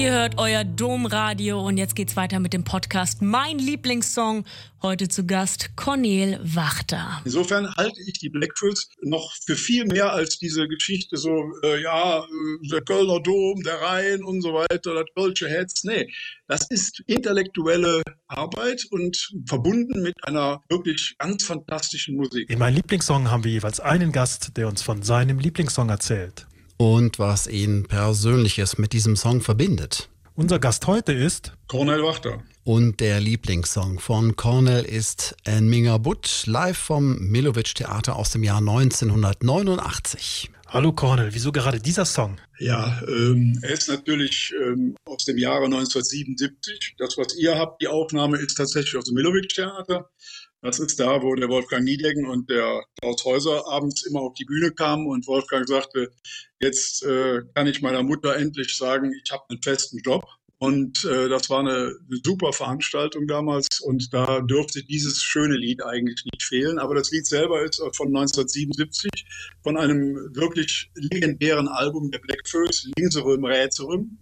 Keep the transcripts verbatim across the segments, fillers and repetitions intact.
Ihr hört euer Domradio und jetzt geht's weiter mit dem Podcast Mein Lieblingssong. Heute zu Gast Cornel Wachter. Insofern halte ich die Blackfoot noch für viel mehr als diese Geschichte so, äh, ja, der Kölner Dom, der Rhein und so weiter, das Kölsche Hetz. Nee, das ist intellektuelle Arbeit und verbunden mit einer wirklich ganz fantastischen Musik. In meinem Lieblingssong haben wir jeweils einen Gast, der uns von seinem Lieblingssong erzählt. Und was ihn Persönliches mit diesem Song verbindet. Unser Gast heute ist Cornel Wachter. Und der Lieblingssong von Cornel ist En Minga Butt, live vom Milovic Theater aus dem Jahr neunzehnhundertneunundachtzig. Hallo Cornel, wieso gerade dieser Song? Ja, ähm, er ist natürlich ähm, aus dem Jahre neunzehnhundertsiebenundsiebzig. Das, was ihr habt, die Aufnahme ist tatsächlich aus dem Milovic Theater. Das ist da, wo der Wolfgang Niedecken und der Klaus Häuser abends immer auf die Bühne kamen und Wolfgang sagte, jetzt äh, kann ich meiner Mutter endlich sagen, ich habe einen festen Job. Und äh, das war eine super Veranstaltung damals und da dürfte dieses schöne Lied eigentlich nicht fehlen. Aber das Lied selber ist von neunzehnhundertsiebenundsiebzig, von einem wirklich legendären Album der Blackfoot, Lingserüm Rätserüm.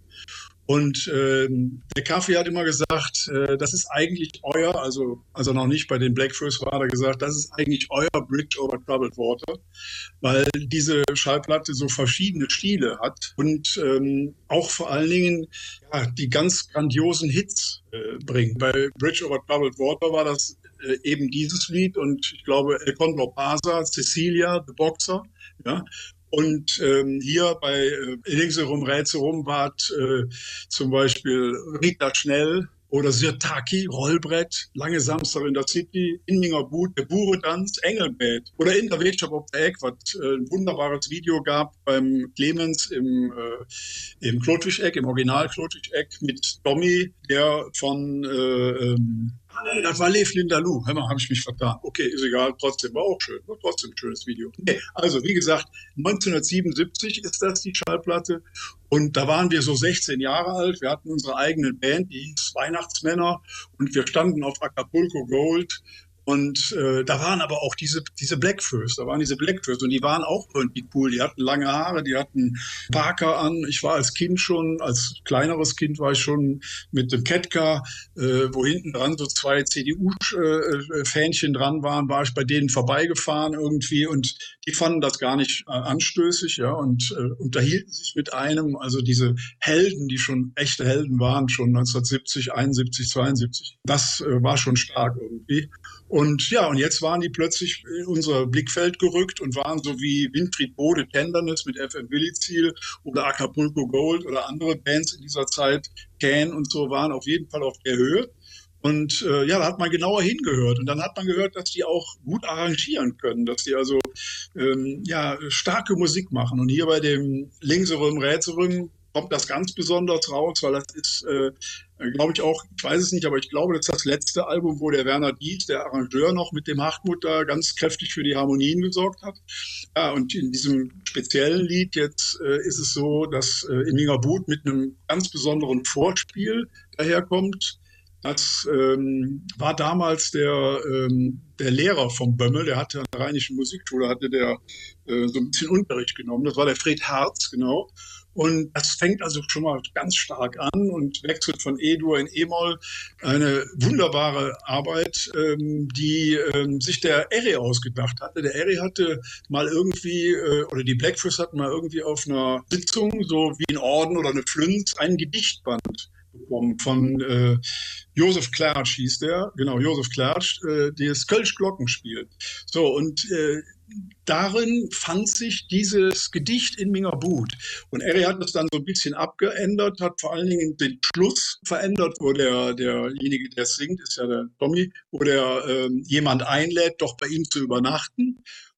Und ähm, der Kaffee hat immer gesagt, äh, das ist eigentlich euer, also also noch nicht bei den Blackfoot war, hat er gesagt, das ist eigentlich euer Bridge over Troubled Water, weil diese Schallplatte so verschiedene Stile hat und ähm, auch vor allen Dingen ja, die ganz grandiosen Hits äh, bringt. Bei Bridge over Troubled Water war das äh, eben dieses Lied und ich glaube El Condor Pasa, Cecilia, The Boxer, ja. Und ähm, hier bei äh, Lingserüm Rätserüm war äh, zum Beispiel Rita Schnell oder Sirtaki, Rollbrett, Lange Samstag in der City, Inninger But, der Buretanz, Engelbett oder in der Wegshop auf der Eck, was äh, ein wunderbares Video gab beim Clemens im, äh, im Klotwig-Eck, im Original Klotwig-Eck mit Tommy, der von äh, ähm, das war Lev Lindaloo. Hör mal, habe ich mich vertan. Okay, ist egal, trotzdem war auch schön. War trotzdem ein schönes Video. Okay, also, wie gesagt, neunzehnhundertsiebenundsiebzig ist das die Schallplatte. Und da waren wir so sechzehn Jahre alt. Wir hatten unsere eigene Band, die hieß Weihnachtsmänner. Und wir standen auf Acapulco Gold. Und äh, da waren aber auch diese diese Blackfoot, da waren diese Blackfoot und die waren auch irgendwie cool. Die hatten lange Haare, die hatten Parker an. Ich war als Kind schon, als kleineres Kind war ich schon mit dem Ketka, äh, wo hinten dran so zwei C D U-Fähnchen dran waren, war ich bei denen vorbeigefahren irgendwie und die fanden das gar nicht äh, anstößig, ja, und äh, unterhielten sich mit einem, also diese Helden, die schon echte Helden waren, schon neunzehnhundertsiebzig, einundsiebzig, zweiundsiebzig. Das äh, war schon stark irgendwie. Und ja, und jetzt waren die plötzlich in unser Blickfeld gerückt und waren so wie Winfried Bode Tenderness mit F M Willi-Ziel oder Acapulco Gold oder andere Bands in dieser Zeit, Can und so, waren auf jeden Fall auf der Höhe. Und äh, ja, da hat man genauer hingehört. Und dann hat man gehört, dass die auch gut arrangieren können, dass die also ähm, ja starke Musik machen. Und hier bei dem Lingserüm Rätserüm kommt das ganz besonders raus, weil das ist, äh, glaube ich auch, ich weiß es nicht, aber ich glaube, das ist das letzte Album, wo der Werner Dietz, der Arrangeur, noch mit dem Hartmut da ganz kräftig für die Harmonien gesorgt hat. Ja, und in diesem speziellen Lied jetzt äh, ist es so, dass äh, En Minga Butt mit einem ganz besonderen Vorspiel daherkommt. Das ähm, war damals der, ähm, der Lehrer vom Bömmel, der hatte an der Rheinischen Musikschule, hatte der äh, so ein bisschen Unterricht genommen. Das war der Fred Harz, genau. Und das fängt also schon mal ganz stark an und wechselt von E-Dur in E-Moll. Eine wunderbare Arbeit, ähm, die ähm, sich der Erri ausgedacht hatte. Der Erri hatte mal irgendwie, äh, oder die Blackfoot hatten mal irgendwie auf einer Sitzung, so wie ein Orden oder eine Flünz, ein Gedichtband bekommen von äh, Josef Klertsch hieß der, genau, Josef Klertsch, äh, das Kölsch Glockenspiel. So, und äh, darin fand sich dieses Gedicht En Minga Butt. Und Erri hat das dann so ein bisschen abgeändert, hat vor allen Dingen den Schluss verändert, wo der, derjenige, der singt, ist ja der Tommy, wo der ähm, jemand einlädt, doch bei ihm zu übernachten.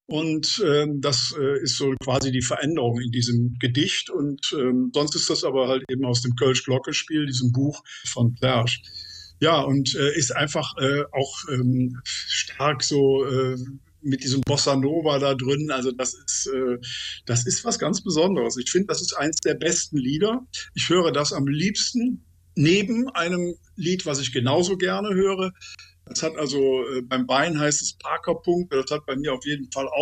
Und ähm, das äh, ist so quasi die Veränderung in diesem Gedicht. Und ähm, sonst ist das aber halt eben aus dem Kölsch Glockenspiel, diesem Buch von Klertsch. Ja, und äh, ist einfach äh, auch ähm, stark so äh, mit diesem Bossa Nova da drin. Also das ist, äh, das ist was ganz Besonderes. Ich finde, das ist eins der besten Lieder. Ich höre das am liebsten neben einem Lied, was ich genauso gerne höre. Das hat also, äh, beim Bein heißt es Parkerpunkt, das hat bei mir auf jeden Fall auch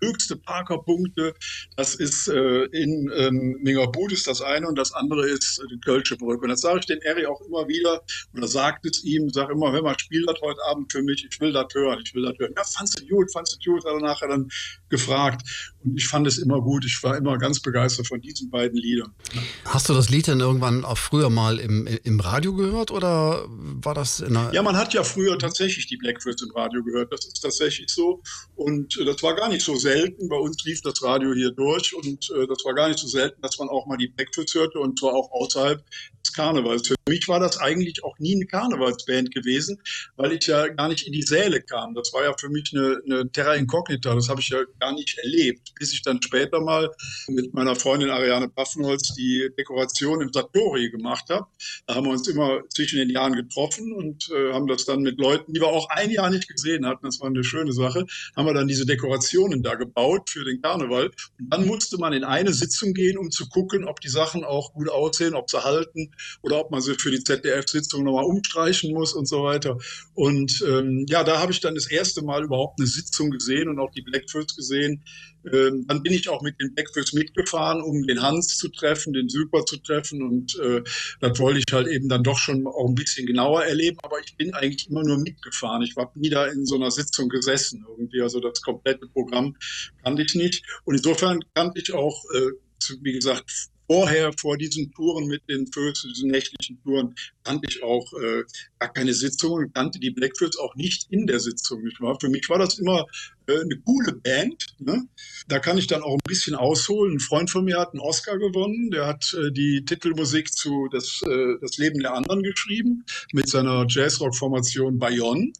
höchste Parkerpunkte. Das ist äh, in ähm, Mingerbud ist das eine und das andere ist äh, die Kölsche Brücke. Und das sage ich dem Eri auch immer wieder oder sagt es ihm, sage immer, wenn man spielt das heute Abend für mich, ich will das hören, ich will das hören. Ja, fandst du gut, fandst du gut, hat er nachher dann gefragt. Und ich fand es immer gut, ich war immer ganz begeistert von diesen beiden Liedern. Hast du das Lied denn irgendwann auch früher mal im, im Radio gehört oder war das in einer... Ja, man hat ja früher tatsächlich die Blackfoots im Radio gehört, das ist tatsächlich so und äh, das war gar nicht so selten, bei uns lief das Radio hier durch und äh, das war gar nicht so selten, dass man auch mal die Blackfoots hörte und zwar auch außerhalb des Karnevals. Für mich war das eigentlich auch nie eine Karnevalsband gewesen, weil ich ja gar nicht in die Säle kam. Das war ja für mich eine, eine Terra Incognita, das habe ich ja gar nicht erlebt, bis ich dann später mal mit meiner Freundin Ariane Paffenholz die Dekoration im Satori gemacht habe. Da haben wir uns immer zwischen den Jahren getroffen und äh, haben das dann mit Leuten, die wir auch ein Jahr nicht gesehen hatten, das war eine schöne Sache, haben wir dann diese Dekorationen da gebaut für den Karneval. Und dann musste man in eine Sitzung gehen, um zu gucken, ob die Sachen auch gut aussehen, ob sie halten oder ob man sie für die Z D F-Sitzung nochmal umstreichen muss und so weiter. Und ähm, ja, da habe ich dann das erste Mal überhaupt eine Sitzung gesehen und auch die Blackfoots gesehen. Ähm, dann bin ich auch mit den Blackfoots mitgefahren, um den Hans zu treffen, den Super zu treffen und äh, das wollte ich halt eben dann doch schon auch ein bisschen genauer erleben, aber ich bin eigentlich immer nur mitgefahren. Ich habe nie da in so einer Sitzung gesessen irgendwie, also das komplette Programm kannte ich nicht und insofern kannte ich auch, äh, wie gesagt, vorher, vor diesen Touren mit den Föts, diesen nächtlichen Touren, kannte ich auch äh, gar keine Sitzungen, kannte die Blackfoots auch nicht in der Sitzung. Nicht wahr? Für mich war das immer äh, eine coole Band. Ne? Da kann ich dann auch ein bisschen ausholen. Ein Freund von mir hat einen Oscar gewonnen. Der hat äh, die Titelmusik zu das, äh, das Leben der anderen geschrieben mit seiner Jazzrock-Formation Bayonne.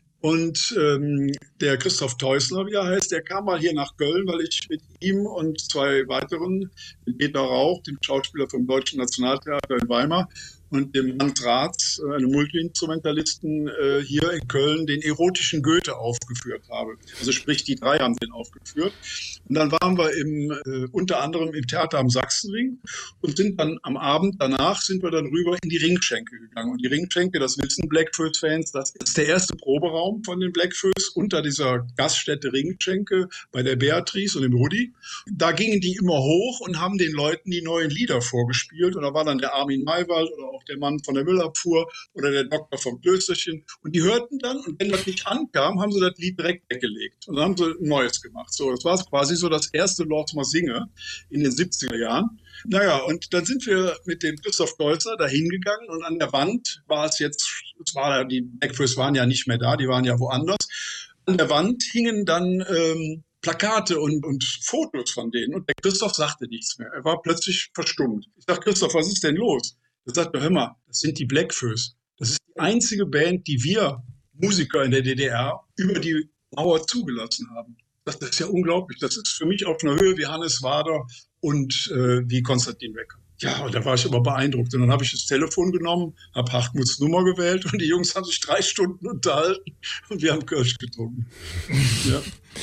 Und ähm, der Christoph Teusler, wie er heißt, der kam mal hier nach Köln, weil ich mit ihm und zwei weiteren, dem Peter Rauch, dem Schauspieler vom Deutschen Nationaltheater in Weimar, und dem Hans Raths, einem Multiinstrumentalisten äh, hier in Köln, den erotischen Goethe aufgeführt habe. Also sprich, die drei haben den aufgeführt. Und dann waren wir im, äh, unter anderem im Theater am Sachsenring und sind dann am Abend danach sind wir dann rüber in die Ringschenke gegangen. Und die Ringschenke, das wissen Blackfoots-Fans, das ist der erste Proberaum von den Blackfoots unter dieser Gaststätte Ringschenke bei der Beatrice und dem Rudi. Da gingen die immer hoch und haben den Leuten die neuen Lieder vorgespielt. Und da war dann der Armin Maywald oder auch der Mann von der Müllabfuhr oder der Doktor vom Klösterchen. Und die hörten dann, und wenn das nicht ankam, haben sie das Lied direkt weggelegt. Und dann haben sie ein neues gemacht. So, das war quasi so das erste Lords mal Singe in den siebziger Jahren. Naja, und dann sind wir mit dem Christoph Deutzer da hingegangen und an der Wand war es jetzt, es war, die Blackfoots waren ja nicht mehr da, die waren ja woanders. An der Wand hingen dann ähm, Plakate und, und Fotos von denen und der Christoph sagte nichts mehr. Er war plötzlich verstummt. Ich sag, Christoph, was ist denn los? Er sagte, hör mal, das sind die Blackfoots. Das ist die einzige Band, die wir Musiker in der D D R über die Mauer zugelassen haben. Das, das ist ja unglaublich. Das ist für mich auf einer Höhe wie Hannes Wader und äh, wie Konstantin Wecker. Ja, und da war ich aber beeindruckt. Und dann habe ich das Telefon genommen, habe Hartmuts Nummer gewählt und die Jungs haben sich drei Stunden unterhalten und wir haben Kölsch getrunken. Ja.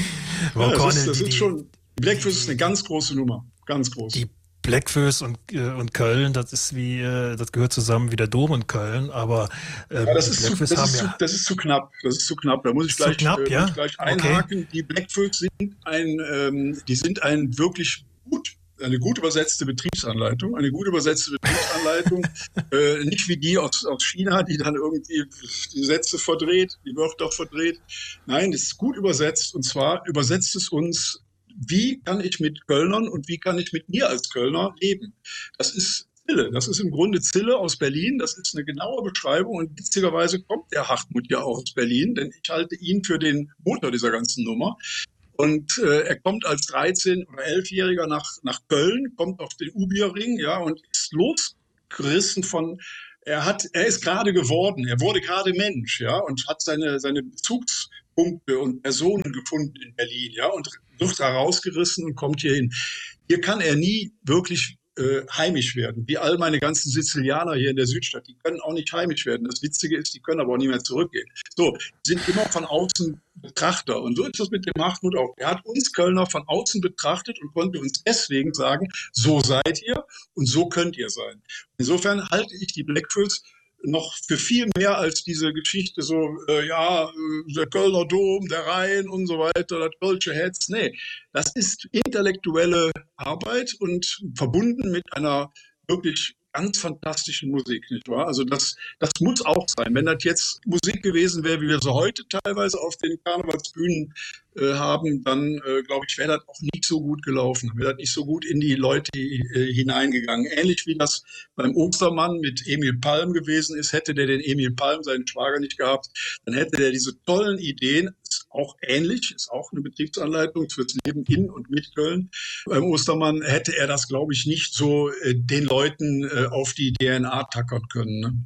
Ja, das ist, das ist schon, die Blackfoots ist eine ganz große Nummer, ganz groß. Die Blackfoots und, äh, und Köln, das ist wie, äh, das gehört zusammen wie der Dom in Köln, aber äh, ja, das, ist zu, das, haben ist ja zu, das ist zu knapp, das ist zu knapp, da muss ich gleich, knapp, äh, ja? muss ich gleich einhaken. Okay. Die Blackfoots sind ein, ähm, die sind ein wirklich gut, eine gut übersetzte Betriebsanleitung, eine gut übersetzte Betriebsanleitung, äh, nicht wie die aus, aus China, die dann irgendwie die Sätze verdreht, die Wörter verdreht. Nein, das ist gut übersetzt und zwar übersetzt es uns, wie kann ich mit Kölnern und wie kann ich mit mir als Kölner leben? Das ist Zille. Das ist im Grunde Zille aus Berlin. Das ist eine genaue Beschreibung und witzigerweise kommt der Hartmut ja auch aus Berlin, denn ich halte ihn für den Motor dieser ganzen Nummer. Und äh, er kommt als dreizehn- oder elfjähriger nach, nach Köln, kommt auf den Ubierring, ja, und ist losgerissen von, er hat, er ist gerade geworden, er wurde gerade Mensch, ja, und hat seine, seine Bezugspunkte und Personen gefunden in Berlin, ja, und wird da rausgerissen und kommt hier hin. Hier kann er nie wirklich äh, heimisch werden, wie all meine ganzen Sizilianer hier in der Südstadt, die können auch nicht heimisch werden. Das Witzige ist, die können aber auch nie mehr zurückgehen. So, sind immer von außen Betrachter und so ist das mit dem Hartmut auch. Er hat uns Kölner von außen betrachtet und konnte uns deswegen sagen, so seid ihr und so könnt ihr sein. Insofern halte ich die Blackfoots noch für viel mehr als diese Geschichte so, äh, ja, der Kölner Dom, der Rhein und so weiter, das Kölsche Hetz. Nee, das ist intellektuelle Arbeit und verbunden mit einer wirklich ganz fantastischen Musik, nicht wahr? Also das, das muss auch sein. Wenn das jetzt Musik gewesen wäre, wie wir sie heute teilweise auf den Karnevalsbühnen äh, haben, dann äh, glaube ich, wäre das auch nicht so gut gelaufen, wäre das nicht so gut in die Leute äh, hineingegangen. Ähnlich wie das beim Ostermann mit Emil Palm gewesen ist. Hätte der den Emil Palm, seinen Schwager, nicht gehabt, dann hätte der diese tollen Ideen, ist auch ähnlich, ist auch eine Betriebsanleitung fürs Leben in und mit Köln. Beim Ostermann hätte er das, glaube ich, nicht so äh, den Leuten äh, auf die D N A tackern können. Ne?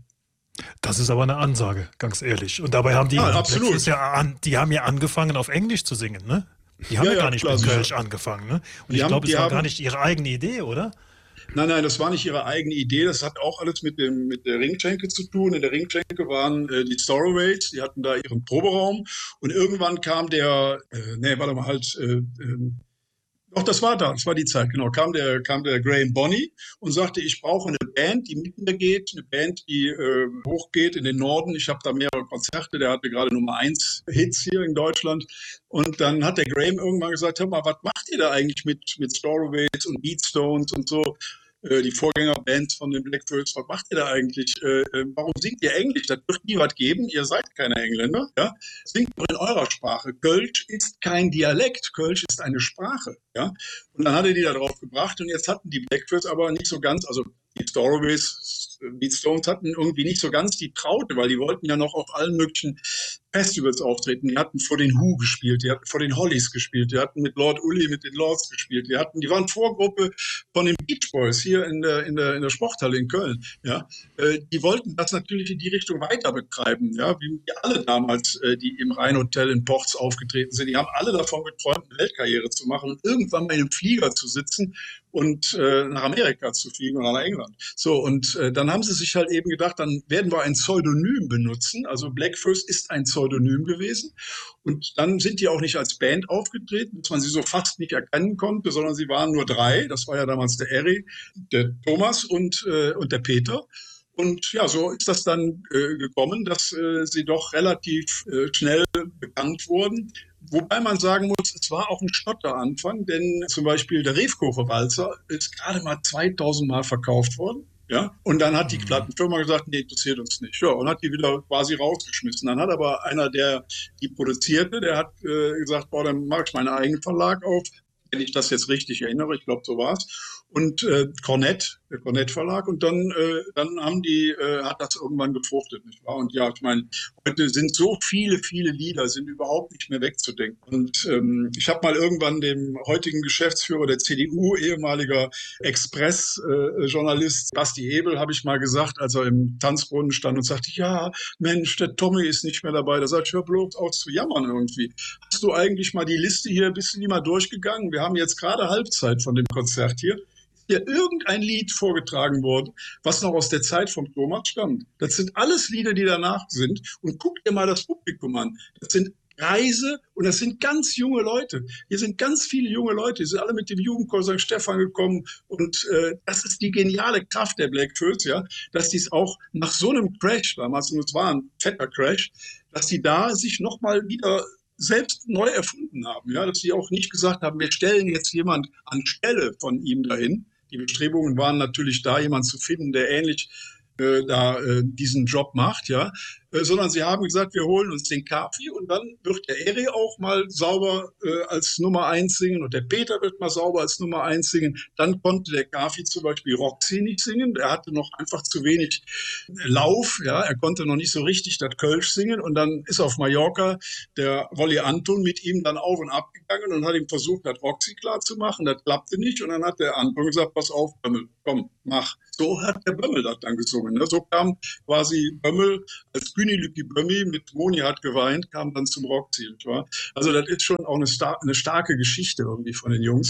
Das ist aber eine Ansage, ganz ehrlich. Und dabei haben die, ja, die absolut. Ja an, die haben ja angefangen, auf Englisch zu singen, ne? Die haben ja, ja, ja gar nicht klar, mit Kölsch angefangen, ne? Und die ich glaube, es war haben, gar nicht ihre eigene Idee, oder? Nein, nein, das war nicht ihre eigene Idee. Das hat auch alles mit dem mit der Ringschenke zu tun. In der Ringschenke waren äh, die Storaways, die hatten da ihren Proberaum. Und irgendwann kam der, äh, nee, warte mal, halt, äh, äh, doch, das war da, das war die Zeit, genau. Kam der, kam der Graham Bonney und sagte, ich brauche eine Band, die mit mir geht, eine Band, die äh, hochgeht in den Norden. Ich habe da mehrere Konzerte, der hatte gerade Nummer eins Hits hier in Deutschland. Und dann hat der Graham irgendwann gesagt, hör mal, was macht ihr da eigentlich mit, mit Storaways und Beatstones und so? Die Vorgängerbands von den Blackbirds, was macht ihr da eigentlich? Äh, warum singt ihr Englisch? Das wird nie was geben, ihr seid keine Engländer. Ja? Singt nur in eurer Sprache. Kölsch ist kein Dialekt, Kölsch ist eine Sprache. Ja? Und dann hat er die da drauf gebracht und jetzt hatten die Blackbirds aber nicht so ganz, also die Storaways, Beatstones hatten irgendwie nicht so ganz die Traute, weil die wollten ja noch auf allen möglichen Festivals auftreten. Die hatten vor den Who gespielt, die hatten vor den Hollies gespielt, die hatten mit Lord Ulli, mit den Lords gespielt, die hatten, die waren Vorgruppe von den Beach Boys hier in der, in der, in der Sporthalle in Köln. Ja, äh, die wollten das natürlich in die Richtung weiter betreiben, ja, wie alle damals, äh, die im Rheinhotel in Ports aufgetreten sind. Die haben alle davon geträumt, eine Weltkarriere zu machen und irgendwann mal in einem Flieger zu sitzen und äh, nach Amerika zu fliegen oder nach England. So, und äh, dann haben sie sich halt eben gedacht, dann werden wir ein Pseudonym benutzen. Also Black First ist ein Pseudonym gewesen. Und dann sind die auch nicht als Band aufgetreten, dass man sie so fast nicht erkennen konnte, sondern sie waren nur drei. Das war ja damals der Eri, der Thomas und, äh, und der Peter. Und ja, so ist das dann äh, gekommen, dass äh, sie doch relativ äh, schnell bekannt wurden. Wobei man sagen muss, es war auch ein Stotteranfang, denn zum Beispiel der Reefkofer-Walzer ist gerade mal zweitausend Mal verkauft worden. Ja, und dann hat die Plattenfirma gesagt, nee, interessiert uns nicht. Ja, und hat die wieder quasi rausgeschmissen. Dann hat aber einer, der die produzierte, der hat äh, gesagt, boah, dann mache ich meinen eigenen Verlag auf. Wenn ich das jetzt richtig erinnere, ich glaube, so war's. Und äh, Cornett, der Cornett Verlag. Und dann, äh, dann haben die, äh, hat das irgendwann gefruchtet, nicht wahr? Und ja, ich meine, heute sind so viele, viele Lieder, sind überhaupt nicht mehr wegzudenken. Und ähm, ich habe mal irgendwann dem heutigen Geschäftsführer der C D U, ehemaliger Express-Journalist, äh, Basti Hebel, habe ich mal gesagt, als er im Tanzbrunnen stand und sagte, ja, Mensch, der Tommy ist nicht mehr dabei. Da sag ich, hör bloß auf zu jammern irgendwie. Hast du eigentlich mal die Liste hier, bist du die mal durchgegangen? Wir haben jetzt gerade Halbzeit von dem Konzert hier. Hier irgendein Lied vorgetragen worden, was noch aus der Zeit vom Thomas stammt. Das sind alles Lieder, die danach sind. Und guck dir mal das Publikum an. Das sind Reise und das sind ganz junge Leute. Hier sind ganz viele junge Leute. Die sind alle mit dem Jugendchor Sankt Stephan gekommen. Und äh, das ist die geniale Kraft der Blackbirds, ja, dass die es auch nach so einem Crash damals, und es war ein fetter Crash, dass die da sich nochmal wieder selbst neu erfunden haben, ja, dass sie auch nicht gesagt haben, wir stellen jetzt jemand anstelle von ihm dahin. Die Bestrebungen waren natürlich da, jemanden zu finden, der ähnlich äh, da äh, diesen Job macht, ja, äh, sondern sie haben gesagt, wir holen uns den Kafi und dann wird der Eri auch mal sauber äh, als Nummer eins singen und der Peter wird mal sauber als Nummer eins singen. Dann konnte der Kafi zum Beispiel Roxy nicht singen, er hatte noch einfach zu wenig Lauf, ja, er konnte noch nicht so richtig das Kölsch singen und dann ist auf Mallorca der Wolli Anton mit ihm dann auf und ab gegangen und hat ihm versucht, das Roxy klar zu machen, das klappte nicht und dann hat der Anton gesagt, pass auf, Bömmel, komm, mach. So hat der Bömmel das dann gesungen. Ne? So kam quasi Bömmel als Güni Lücki Bömmi mit Moni hat geweint, kam dann zum Roxy. Also das ist schon auch eine, star eine starke Geschichte irgendwie von den Jungs.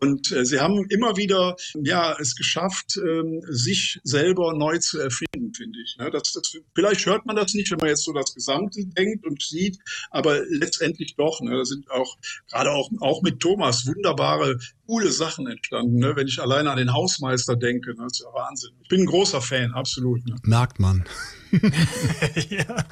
Und äh, sie haben immer wieder ja es geschafft, ähm, sich selber neu zu erfinden, finde ich. Ne? Das, das, vielleicht hört man das nicht, wenn man jetzt so das Gesamte denkt und sieht, aber letztendlich doch. Ne? Da sind auch gerade auch, auch mit Thomas wunderbare, coole Sachen entstanden. Ne? Wenn ich alleine an den Hausmeister denke, ne? Das ist ja Wahnsinn. Ich bin ein großer Fan, absolut. Ne? Merkt man. ja.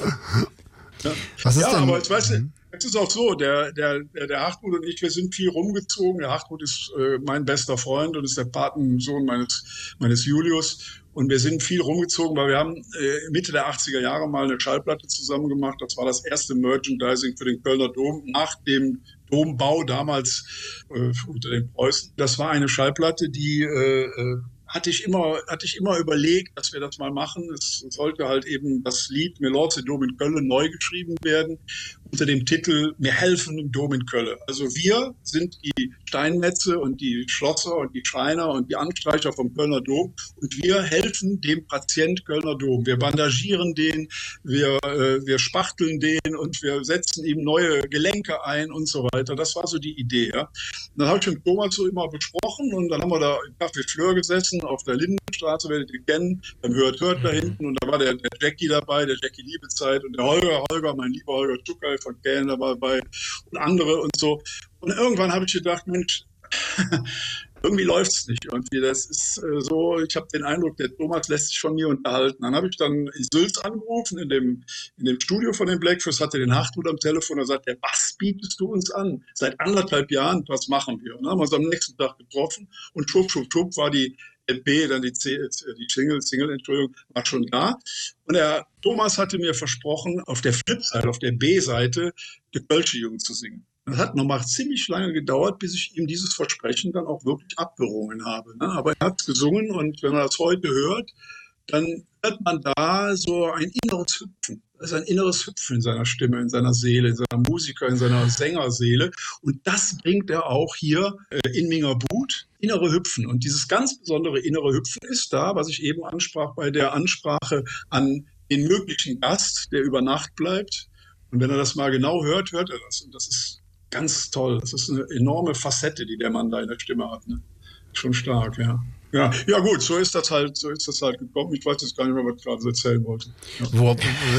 Ja. Was ist ja, denn? aber ich weiß nicht. Es ist auch so, der, der, der Hartmut und ich, wir sind viel rumgezogen. Der Hartmut ist äh, mein bester Freund und ist der Patensohn meines, meines Julius. Und wir sind viel rumgezogen, weil wir haben äh, Mitte der achtziger Jahre mal eine Schallplatte zusammen gemacht. Das war das erste Merchandising für den Kölner Dom nach dem Dombau damals äh, unter den Preußen. Das war eine Schallplatte, die äh, äh, hatte ich immer, hatte ich immer überlegt, dass wir das mal machen. Es sollte halt eben das Lied Mir Lords Dom in Köln neu geschrieben werden unter dem Titel Mir helfen im Dom in Köln. Also wir sind die Steinmetze und die Schlosser und die Schreiner und die Anstreicher vom Kölner Dom und wir helfen dem Patient Kölner Dom. Wir bandagieren den, wir, äh, wir spachteln den und wir setzen ihm neue Gelenke ein und so weiter. Das war so die Idee. Ja. Und dann habe ich mit Thomas so immer besprochen und dann haben wir da im Café Fleur gesessen auf der Lindenstraße, werdet ihr kennen, beim Hört Hört da hinten und da war der, der Jackie dabei, der Jackie Liebezeit und der Holger, Holger, mein lieber Holger Tuckey von Köln dabei bei und andere und so. Und irgendwann habe ich gedacht, Mensch, irgendwie läuft's nicht irgendwie. Das ist äh, so, ich habe den Eindruck, der Thomas lässt sich von mir unterhalten. Dann habe ich dann in Sülz angerufen, in dem, in dem Studio von den Blackfish, hatte den Hartmut am Telefon, da sagt er, was bietest du uns an? Seit anderthalb Jahren, was machen wir? Und dann haben wir uns am nächsten Tag getroffen und schwupp, schwupp, schwupp war die L P, dann die, C, die Single, Single, Entschuldigung, war schon da. Und der Thomas hatte mir versprochen, auf der Flipside, auf der B-Seite, die Kölsche Jugend zu singen. Das hat nochmal ziemlich lange gedauert, bis ich ihm dieses Versprechen dann auch wirklich abgerungen habe. Aber er hat gesungen und wenn man das heute hört, dann hört man da so ein inneres Hüpfen. Das ist ein inneres Hüpfen in seiner Stimme, in seiner Seele, in seiner Musiker, in seiner Sängerseele. Und das bringt er auch hier in Mingerbut, innere Hüpfen. Und dieses ganz besondere innere Hüpfen ist da, was ich eben ansprach bei der Ansprache an den möglichen Gast, der über Nacht bleibt. Und wenn er das mal genau hört, hört er das. Und das ist ganz toll. Das ist eine enorme Facette, die der Mann da in der Stimme hat. Ne? Schon stark, ja. Ja, ja gut, so ist das halt, so ist das halt gekommen. Ich weiß jetzt gar nicht mehr, was ich gerade so erzählen wollte. Ja. Wo,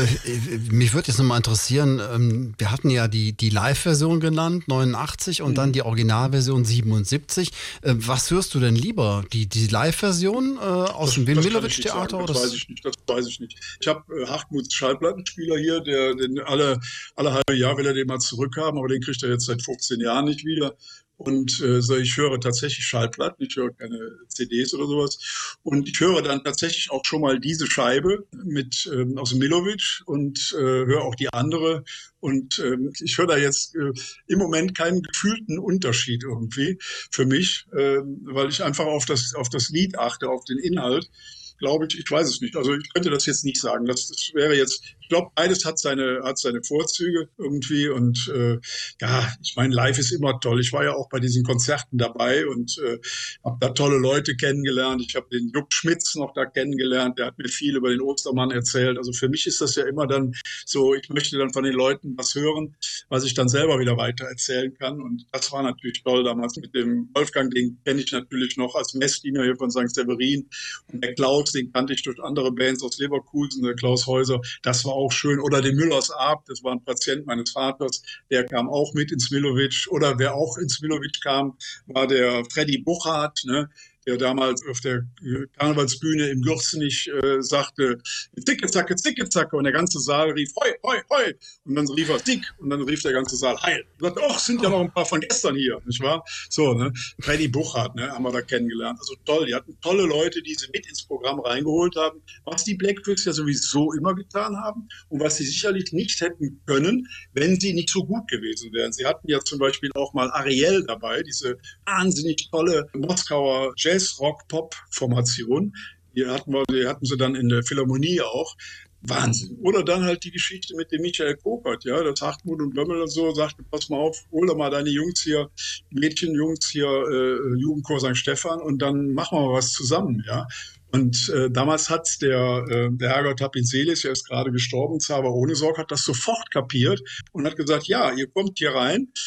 äh, mich würde jetzt nochmal interessieren, ähm, wir hatten ja die, die Live-Version genannt, neunundachtzig, und mhm. dann die Originalversion siebenundsiebzig. Äh, was hörst du denn lieber? Die, die Live-Version äh, aus das, dem Milovic-Theater? Das weiß ich nicht, das weiß ich nicht. Ich habe äh, Hartmuts Schallplattenspieler hier, der den alle, alle halbe Jahr will er den mal zurückhaben, aber den kriegt er jetzt seit fünfzehn Jahren nicht wieder. Und äh, so, ich höre tatsächlich Schallplatten, ich höre keine C Ds oder sowas. Und ich höre dann tatsächlich auch schon mal diese Scheibe mit ähm, aus dem Milovic und äh, höre auch die andere. Und ähm, ich höre da jetzt äh, im Moment keinen gefühlten Unterschied irgendwie für mich, äh, weil ich einfach auf das, auf das Lied achte, auf den Inhalt. Glaube ich, ich weiß es nicht. Also ich könnte das jetzt nicht sagen. Das, das wäre jetzt, ich glaube, beides hat seine, hat seine Vorzüge irgendwie. Und äh, ja, ich meine, live ist immer toll. Ich war ja auch bei diesen Konzerten dabei und äh, habe da tolle Leute kennengelernt. Ich habe den Jupp Schmitz noch da kennengelernt. Der hat mir viel über den Ostermann erzählt. Also für mich ist das ja immer dann so, ich möchte dann von den Leuten was hören, was ich dann selber wieder weiter erzählen kann. Und das war natürlich toll damals mit dem Wolfgang, den kenne ich natürlich noch als Messdiener hier von Sankt Severin. Und der Klaus, den kannte ich durch andere Bands aus Leverkusen, der Klaus Häuser, das war auch schön. Oder den Müllers Arp, das war ein Patient meines Vaters, der kam auch mit ins Milovic. Oder wer auch ins Milovic kam, war der Freddy Buchhardt, ne? Der damals auf der Karnevalsbühne im Gürzenich äh, sagte, Zicke, Zacke, Zicke, Zacke, und der ganze Saal rief, hoi, hoi, hoi, und dann rief er Zick, und dann rief der ganze Saal, heil. Und sagte, ach, sind ja noch ein paar von gestern hier, nicht wahr? So, ne, Freddy Buchhardt, ne, haben wir da kennengelernt. Also toll, die hatten tolle Leute, die sie mit ins Programm reingeholt haben, was die Blackfish ja sowieso immer getan haben und was sie sicherlich nicht hätten können, wenn sie nicht so gut gewesen wären. Sie hatten ja zum Beispiel auch mal Ariel dabei, diese wahnsinnig tolle Moskauer Jazz Jazz-Rock-Pop-Formation. Die hatten wir, die hatten sie dann in der Philharmonie auch. Wahnsinn. Oder dann halt die Geschichte mit dem Michael Kokert, ja, das Hartmut und Bömmel und so, sagte, pass mal auf, hol doch mal deine Jungs hier, Mädchenjungs hier, äh, Jugendchor Sankt Stephan, und dann machen wir mal was zusammen, ja. Und äh, damals hat der, äh, der Herrgott hab ihn selig, er ist gerade gestorben, Xaver Ohnesorg, hat das sofort kapiert und hat gesagt, ja, ihr kommt hier rein,